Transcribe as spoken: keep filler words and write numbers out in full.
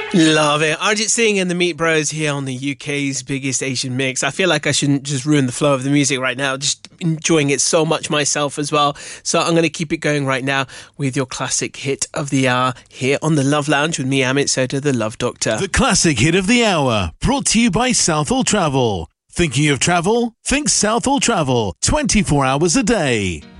Love it. Arjit Singh and the Meat Bros here on the U K's biggest Asian mix. I feel like I shouldn't just ruin the flow of the music right now. Just enjoying it so much myself as well. So I'm going to keep it going right now with your classic hit of the hour here on the Love Lounge with me, Amit Sodha, the Love Doctor. The classic hit of the hour, brought to you by Southall Travel. Thinking of travel? Think Southall Travel, twenty-four hours a day.